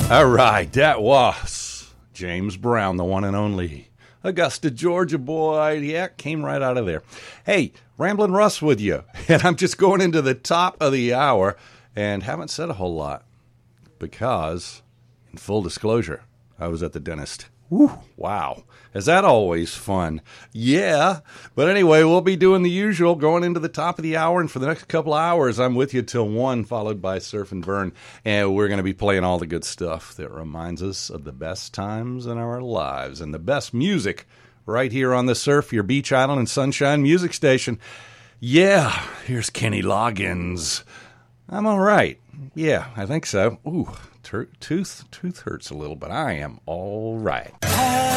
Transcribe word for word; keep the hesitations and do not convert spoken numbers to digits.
All right, that was James Brown, the one and only Augusta, Georgia boy. Yeah, came right out of there. Hey, Ramblin' Russ with you, and I'm just going into the top of the hour and haven't said a whole lot because, in full disclosure, I was at the dentist. Woo, wow. Is that always fun? Yeah. But anyway, we'll be doing the usual, going into the top of the hour. And for the next couple of hours, I'm with you till one, followed by Surf and Burn. And we're going to be playing all the good stuff that reminds us of the best times in our lives and the best music right here on the Surf, your beach island and sunshine music station. Yeah, here's Kenny Loggins. I'm all right. Yeah, I think so. Ooh. Tooth, tooth hurts a little, but I am all right.